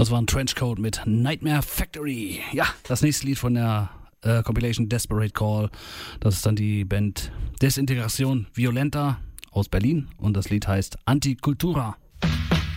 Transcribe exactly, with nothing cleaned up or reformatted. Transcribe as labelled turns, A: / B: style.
A: Das war ein Trenchcoat mit Nightmare Factory. Ja, das nächste Lied von der äh, Compilation Desperate Call. Das ist dann die Band Desintegration Violenta aus Berlin und das Lied heißt Anticultura.